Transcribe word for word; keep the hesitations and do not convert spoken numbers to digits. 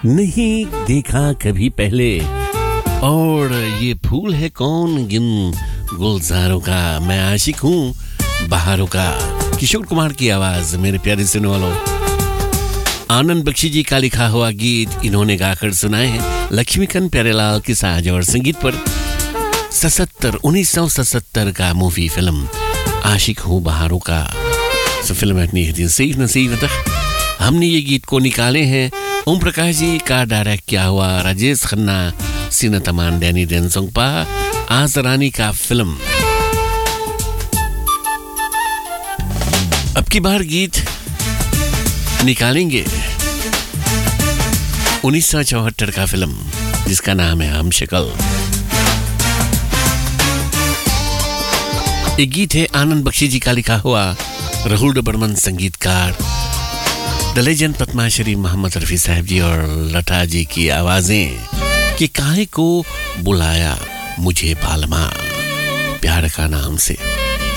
नहीं देखा कभी पहले और ये फूल है कौन गिन गुलजारों का मैं आशिक हूँ बहारों का किशोर कुमार की आवाज मेरे प्यारे सुनने वालों आनंद बख्शी जी का लिखा हुआ गीत इन्होंने गाकर सुनाए हैं लक्ष्मीकांत प्यारेलाल की साज और संगीत पर सतहत्तर उन्नीस सौ सतहत्तर का मूवी फिल्म आशिक हूँ बहारों का सो फिल्म इतनी नसीब नसीब तक हमने ये गीत को निकाले हैं ओम प्रकाश जी का डायरेक्ट किया हुआ राजेश खन्ना सीनतमान डैनी डेंसोंगपा आज रानी का फिल्म अब की बार गीत निकालेंगे उन्नीस सौ चौहत्तर का फिल्म जिसका नाम है हम शक्ल एक गीत है आनंद बख्शी जी का लिखा हुआ राहुल बर्मन संगीतकार द लेजेंड पद्माश्री मोहम्मद रफी साहब जी और लता जी की आवाजें कि काहे को बुलाया मुझे पालमा प्यार का नाम से